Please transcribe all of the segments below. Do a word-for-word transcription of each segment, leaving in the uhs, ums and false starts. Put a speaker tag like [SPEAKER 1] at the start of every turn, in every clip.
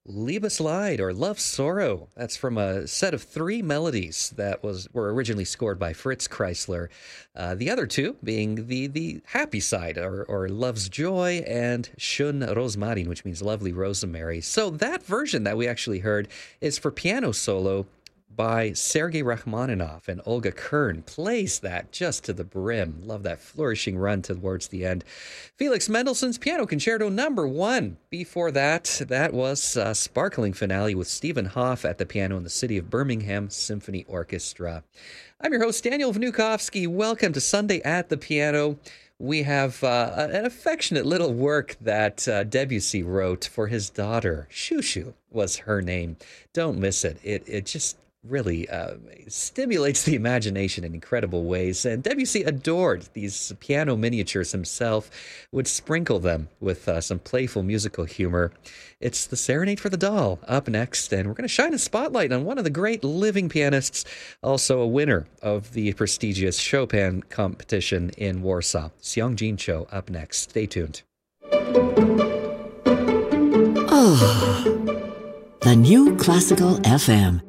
[SPEAKER 1] Liebe Slide or Love Sorrow. That's from a set of three melodies that was were originally scored by Fritz Kreisler. Uh, the other two being the the happy side, or, or Love's Joy and Schön Rosmarin, which means lovely rosemary. So that version that we actually heard is for piano solo by Sergei Rachmaninoff, and Olga Kern plays that just to the brim. Love that flourishing run towards the end. Felix Mendelssohn's Piano Concerto number one. Before that, that was a sparkling finale with Stephen Hoff at the piano in the City of Birmingham Symphony Orchestra. I'm your host, Daniel Vnukovsky. Welcome to Sunday at the Piano. We have uh, an affectionate little work that uh, Debussy wrote for his daughter. Shushu was her name. Don't miss it. It it just really uh, stimulates the imagination in incredible ways. And Debussy adored these piano miniatures himself, would sprinkle them with uh, some playful musical humor. It's the Serenade for the Doll up next, and we're going to shine a spotlight on one of the great living pianists, also a winner of the prestigious Chopin competition in Warsaw. Seong-Jin Cho up next. Stay tuned.
[SPEAKER 2] Oh, the new classical F M.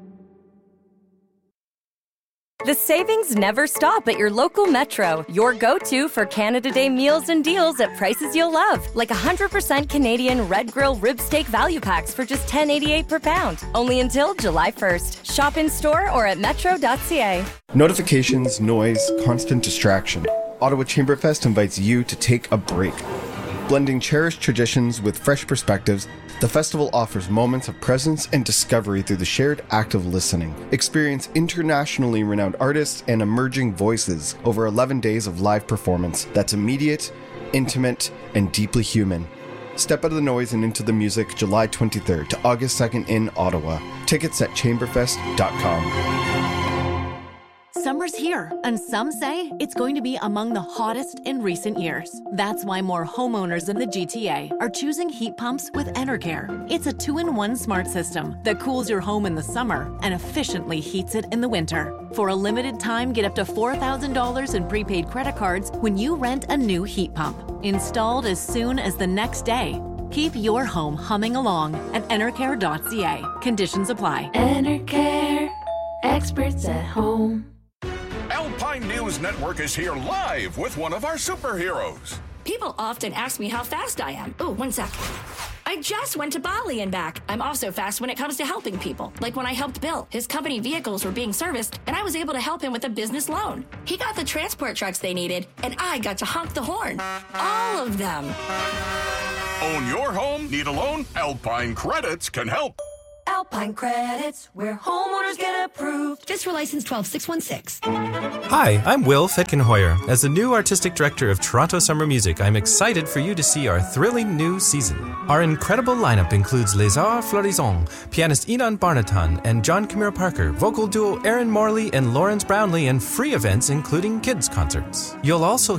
[SPEAKER 3] The savings never stop at your local Metro, your go-to for Canada Day meals and deals at prices you'll love, like one hundred percent Canadian Red Grill rib steak value packs for just ten eighty-eight per pound, only until July first. Shop in store or at metro dot c a.
[SPEAKER 4] Notifications, noise, constant distraction. Ottawa Chamberfest invites you to take a break. Blending cherished traditions with fresh perspectives, the festival offers moments of presence and discovery through the shared act of listening. Experience internationally renowned artists and emerging voices over eleven days of live performance that's immediate, intimate, and deeply human. Step out of the noise and into the music July twenty-third to August second in Ottawa. Tickets at chamberfest dot com.
[SPEAKER 5] Summer's here, and some say it's going to be among the hottest in recent years. That's why more homeowners in the G T A are choosing heat pumps with Enercare. It's a two-in-one smart system that cools your home in the summer and efficiently heats it in the winter. For a limited time, get up to four thousand dollars in prepaid credit cards when you rent a new heat pump. Installed as soon as the next day. Keep your home humming along at enercare dot c a. Conditions apply.
[SPEAKER 6] Enercare, experts at home.
[SPEAKER 7] Alpine News Network is here live with one of our superheroes.
[SPEAKER 8] People often ask me how fast I am. Oh, one sec. I just went to Bali and back. I'm also fast when it comes to helping people. Like when I helped Bill. His company vehicles were being serviced, and I was able to help him with a business loan. He got the transport trucks they needed, and I got to honk the horn. All of them.
[SPEAKER 7] Own your home? Need a loan? Alpine Credits can help.
[SPEAKER 6] Alpine Credits, where homeowners get approved.
[SPEAKER 8] Fiscal license twelve six one six.
[SPEAKER 9] Hi, I'm Will Fetkin-Hoyer. As the new artistic director of Toronto Summer Music, I'm excited for you to see our thrilling new season. Our incredible lineup includes Les Arts Florissants, pianist Inan Barnatan and John Camille Parker, vocal duo Aaron Morley and Lawrence Brownlee, and free events including kids concerts. You'll also